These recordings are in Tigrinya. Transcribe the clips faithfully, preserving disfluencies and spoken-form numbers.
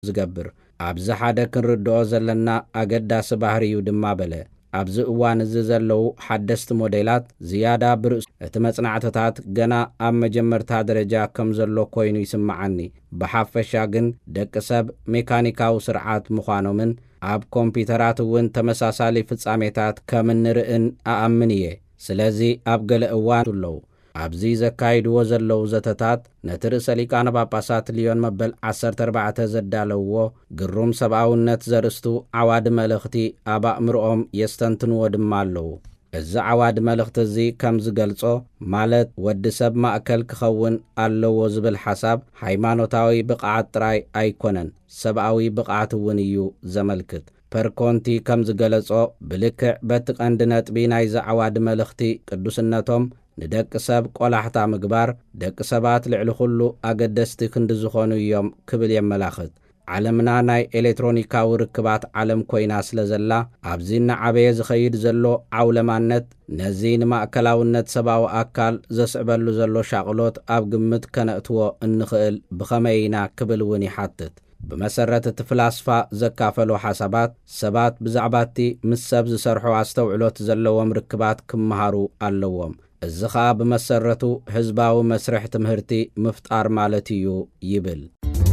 ዝገብር ኣብዚ ሓደ ክንርድኦ ዘለና ኣገዳሲ ባህሪዩ ድማ በለ ኣብዚ እዋን እዚ ዘለው ሓደስቲ ሞዴላት ዝያዳ ብርእስ እቲ መጽናዕትታት ገና ኣብ መጀመርታ ደረጃ ከም ዘሎ ኮይኑ ይስምዓኒ ብሓፈሻ ግን ደቂ ሰብ ሜካኒካዊ ስርዓት ምዃኖምን ኣብ ኮምፒውተራት እውን ተመሳሳሊ ፍጻሜታት ከም እንርእን ኣኣምን እየ ስለዚ ኣብ ገለ እዋን ኣለው ኣብዚ ዘካይድዎ ዘለው ዘተታት ነቲ ርእሰ ሊቃነ ጳጳሳት ሊዮን መበል ዓሰርተ ኣርባዕተ ዘዳለውዎ ግሩም ሰብኣውነት ዘርእስቱ ዓዋዲ መልእኽቲ ኣብ ኣእምሮኦም የስተንትንዎ ድማ ኣለው እዚ ዓዋዲ መልእኽቲ እዚ ከም ዝገልጾ ማለት ወዲ ሰብ ማእከል ክኸውን ኣለዎ ዝብል ሓሳብ ሃይማኖታዊ ብቕዓት ጥራይ ኣይኮነን ሰብኣዊ ብቕዓት እውን እዩ ዘመልክት ፐርኮንቲ ከም ዝገለጾ ብልክዕ በቲ ቀንዲ ነጥቢ ናይ ዓዋዲ መልእኽቲ ቅዱስነቶም ንደቂ ሰብ ቆላሕታ ምግባር ደቂ ሰባት ልዕሊ ኩሉ ኣገደስቲ ክንዲ ዝኾኑ እዮም ክብል የመላኽት ዓለምና ናይ ኤሌክትሮኒካዊ ርክባት ዓለም ኮይና ስለ ዘላ ኣብዚ ንዓበየ ዝኸይድ ዘሎ ዓውለማነት ነዚ ንማእከላውነት ሰብኣዊ ኣካል ዘስዕበሉ ዘሎ ሻቕሎት ኣብ ግምት ከነእትዎ እንኽእል ብኸመይ ኢና ክብል እውን ይሓትት ብመሰረት እቲ ፍላስፋ ዘካፈሎ ሓሳባት ሰባት ብዛዕባ እቲ ምስ ሰብ ዝሰርሑ ኣስተውዕሎት ዘለዎም ርክባት ክመሃሩ ኣለዎም እዚ ኸኣ ብመሰረቱ ህዝባዊ መስርሕ ትምህርቲ ምፍጣር ማለት እዩ ይብል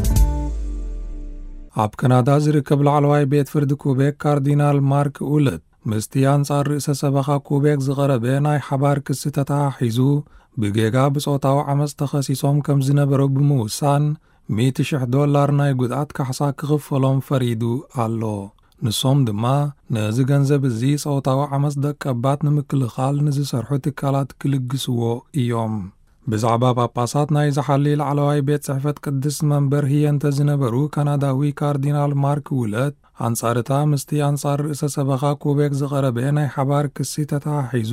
ኣብ ካናዳ ዝርከብ ላዕለዋይ ቤት ፍርዲ ኩቤክ ካርዲናል ማርክ ኡለት ምስቲ ኣንጻር ርእሰ ሰበኻ ኩቤክ ዝቐረበ ናይ ሓባር ክሲ ተተሓሒዙ ብጌጋ ብጾታዊ ዓመፅ ተኸሲሶም ከም ዝነበሩ ብምውሳን ሚእቲ ሽሕ ዶላር ናይ ጉድኣት ካሕሳ ክኽፈሎም ፈሪዱ ኣሎ ንሶም ድማ ነዚ ገንዘብ እዚ ጾታዊ ዓመፅ ደቀባት ንምክልኻል ንዝሰርሑ ትካላት ክልግስዎ እዮም ብዛዕባ ጳጳሳት ናይ ዝሓሊ ላዕለዋይ ቤት ጽሕፈት ቅዱስ መንበር ህየንተ ዝነበሩ ካናዳዊ ካርዲናል ማርክ ኡለት ኣንጻርታ ምስቲ ኣንጻር ርእሰ ሰበኻ ኩቤክ ዝቐረበ ናይ ሓባር ክሲ ተተሓሒዙ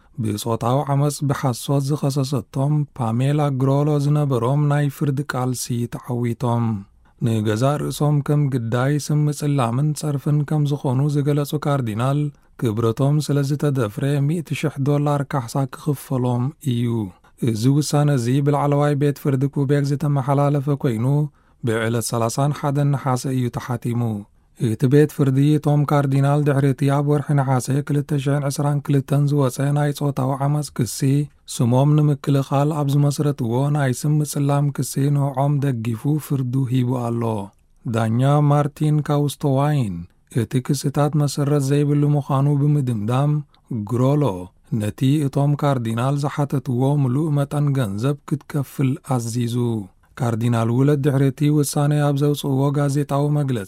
ብጾታዊ ዓመፅ ብሓሶት ዝኸሰሰቶም ፓሜላ ግሮሎ ዝነበሮም ናይ ፍርዲ ቃልሲ ተዓዊቶም ንገዛ ርእሶም ከም ግዳይ ስም ምጽላምን ጸርፍን ከም ዝኾኑ ዝገለጹ ካርዲናል ክብረቶም ስለ ዝተደፍረ ሚእቲ ሽሕ ዶላር ካሕሳ ክኽፈሎም እዩ እዚ ውሳነ እዚ ብላዕለዋይ ቤት ፍርዲ ኩቤክ ዝተመሓላለፈ ኮይኑ ብዕለት ሰላሳ ወሓደ ነሓሰ እዩ ተሓቲሙ እቲ ቤት ፍርዲ እቶም ካርዲናል ድሕሪቲ ኣብ ወርሒ ነሓሰ ክልተ ሽሕ ዓሰርተ ክልተ ዝወፀ ናይ ጾታዊ ዓመፅ ክሲ ስሞም ንምክልኻል ኣብ ዝመስረትዎ ናይ ስም ምጽላም ክሲ ንዖም ደጊፉ ፍርዱ ሂቡ ኣሎ ዳኛ ማርቲን ካውስቶዋይን እቲ ክስታት መሰረት ዘይብሉ ምዃኑ ብምድምዳም ግሮሎ ነቲ እቶም ካርዲናል ዝሓተትዎ ምሉእ መጠን ገንዘብ ክትከፍል ኣዚዙ ካርዲናል ኡለት ድሕሪቲ ውሳነ ኣብ ዘውፅዎ ጋዜጣዊ መግለጺ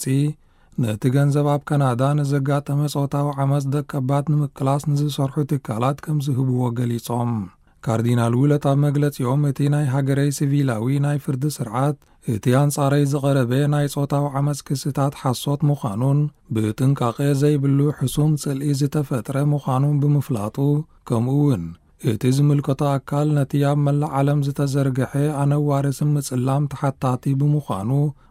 ነቲ ገንዘብ ኣብ ካናዳ ንዘጋጠመ ጾታዊ ዓመፅ ደቀባት ንምቅላስ ንዝሰርሑ ትካላት ከም ዝህብዎ ገሊጾም ካርዲናል ኡለት ኣብ መግለጺኦም እቲ ናይ ሃገረይ ሲቪላዊ ናይ ፍርዲ ስርዓት እቲ ኣንጻረይ ዝቐረበ ናይ ጾታዊ ዓመፅ ክስታት ሓሶት ምዃኑን ብጥንቃቐ ዘይብሉ ሕሱም ጽልኢ ዝተፈጥረ ምዃኑን ብምፍላጡ ከምኡውን እቲ ዝምልከቶ ኣካል ነቲ ኣብ መላእ ዓለም ዝተዘርግሐ ኣነዋሪ ስም ምጽላም ተሓታቲ ብምዃኑ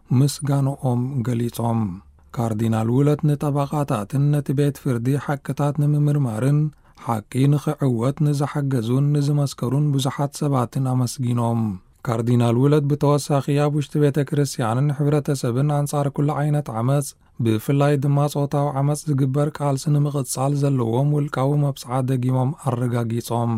ምስጋንኦም ገሊጾም ካርዲናል ኡለት ንጠበቓታትን ነቲ ቤት ፍርዲ ሓቅታት ንምምርማርን ሓቂ ንኽዕወት ንዝሓገዙን ንዝመስከሩን ብዙሓት ሰባትን ኣመስጊኖም ካርዲናል ኡለት ብተወሳኺ ኣብ ውሽጢ ቤተ ክርስቲያንን ሕብረተሰብን ኣንጻር ኩሉ ዓይነት ዓመፅ ብፍላይ ድማ ጾታዊ ዓመፅ ዝግበር ቃልሲ ንምቕጻል ዘለዎም ውልቃዊ መብጽዓ ደጊሞም ኣረጋጊጾም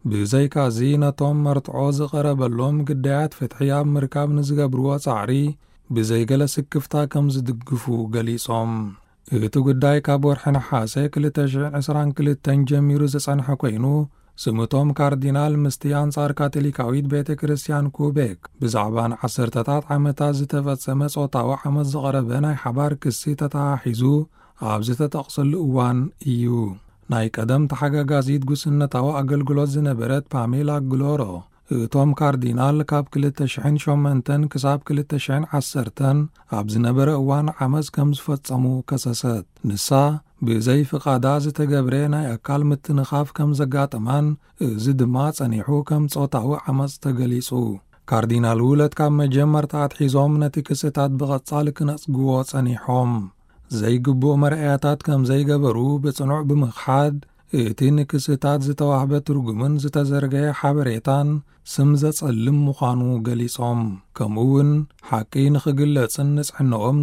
ብዘይካዚ ነቶም መርትዖ ዝቐረበሎም ግዳያት ፍትሒ ኣብ ምርካብ ንዝገብርዎ ጻዕሪ ብዘይገለ ስክፍታ ከም ዝድግፉ ገሊጾም እቲ ጉዳይ ካብ ወርሒ ነሓሰ ክልተ ሽሕ ዓሰርተ ክልተ ጀሚሩ ዝጸንሐ ኮይኑ ስምቶም ካርዲናል ምስቲ ኣንጻር ካቶሊካዊት ቤተ ክርስቲያን ኩቤክ ብዛዕባ ዓሰርተታት ዓመታት ዝተፈጸመ ጾታዊ ዓመፅ ዝቐረበ ናይ ሓባር ክሲ ተተሓሒዙ ኣብ ዝተጠቕሰሉ እዋን እዩ ናይ ቀደም ተሓጋጋዚት ጉስነታዊ ኣገልግሎት ዝነበረት ፓሜላ ግሎሮ እቶም ካርዲናል ካብ ክልተ ሽሕ ሸሞንተ ክሳብ ክልተ ሽሕ ዓሰርተ ኣብ ዝነበረ እዋን ዓመፅ ከም ዝፈጸሙ ከሰሰት ንሳ ብዘይ ፍቓዳ ዝተገብረ ናይ ኣካል ምትንኻፍ ከም ዘጋጠማን እዚ ድማ ጸኒሑ ከም ጾታዊ ዓመፅ ተገሊጹ ካርዲናል ኡለት ካብ መጀመርታ ኣትሒዞም ነቲ ክስታት ብቐጻሊ ክነጽግዎ ጸኒሖም ዘይግቡእ መርአያታት ከም ዘይገበሩ ብጽኑዕ ብምኽሓድ እቲ ንክስታት ዝተዋህበ ትርጉምን ዝተዘርገየ ሓበሬታን ስም ዘጸልም ምዃኑ ገሊጾም ከምኡውን ሓቂ ንኽግለጽን ንጽሕንኦም